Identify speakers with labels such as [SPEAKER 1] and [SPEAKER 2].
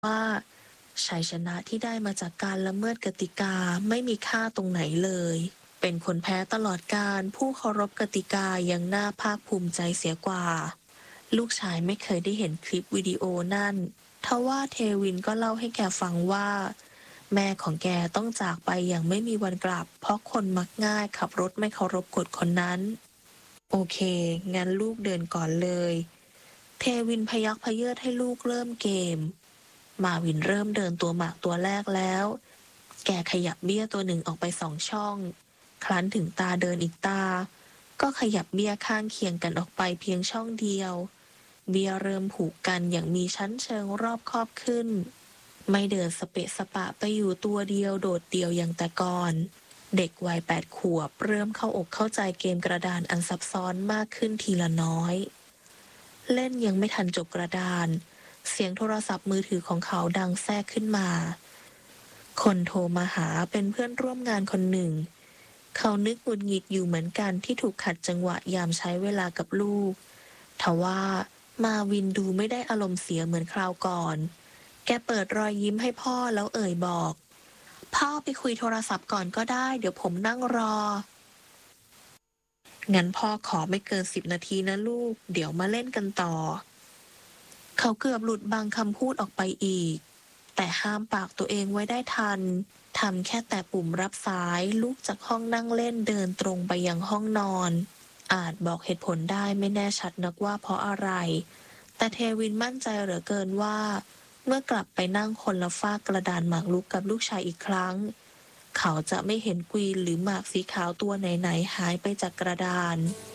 [SPEAKER 1] ว่าชัยชนะที่ได้มาจากการละเมิดกติกาไม่มีค่าตรงไหนเลยเป็นคนแพ้ตลอดกาลผู้เคารพกติกายังน่าภาคภูมิใจเสียกว่าลูกชายไม่เคยได้เห็นคลิปวิดีโอนั่นทว่าเทวินก็เล่าให้แกฟังว่าแม่ของแกต้องจากไปอย่างไม่มีวันกลับเพราะคนมักง่ายขับรถไม่เคารพกฎคนนั้นโอเคงั้นลูกเดินก่อนเลยเทวินพยักพเยิดให้ลูกเริ่มเกม มาวินเริ่มเดินตัวหมากตัวแรกแล้ว แกขยับเบี้ยตัวหนึ่งออกไป2 ช่อง ครั้นถึงตาเดินอีกตา ก็ขยับเบี้ยข้างเคียงกันออกไปเพียงช่องเดียว เบี้ยเริ่มผูกกันอย่างมีชั้นเชิงรอบคอบขึ้น ไม่เดินสเปะสปะไปอยู่ตัวเดียวโดดเดี่ยวอย่างแต่ก่อน เด็กวัย8 ขวบเริ่มเข้าอกเข้าใจเกมกระดานอันซับซ้อนมากขึ้นทีละน้อย เล่นยังไม่ทันจบกระดาน เสียงโทรศัพท์มือถือของเขาดังแทรกขึ้นมา คนโทรมาหาเป็นเพื่อนร่วมงานคนหนึ่ง เขานึกหงุดหงิดอยู่เหมือนกันที่ถูกขัดจังหวะยามใช้เวลากับลูก ทว่ามาวินดูไม่ได้อารมณ์เสียเหมือนคราวก่อน แกเปิดรอยยิ้มให้พ่อแล้วเอ่ยบอก พ่อไปคุยโทรศัพท์ก่อนก็ได้เดี๋ยวผมนั่งรอ งั้นพ่อขอไม่เกิน10 นาทีนะลูก เดี๋ยวมาเล่นกันต่อ เขาเกือบหลุดบางคำพูดออกไปอีก แต่ห้ามปากตัวเองไว้ได้ทัน ทำแค่แต่ปุ่มรับสายลุกจากห้องนั่งเล่นเดินตรงไปยังห้องนอน อาจบอกเหตุผลได้ไม่แน่ชัดนักว่าเพราะอะไร แต่เทวินมั่นใจเหลือเกินว่า เมื่อกลับไปนั่งคนละฟากกระดานหมากรุกกับลูกชายอีกครั้ง เขาจะไม่เห็นกวีนหรือหมากสีขาวตัวไหนๆหายไปจากกระดาน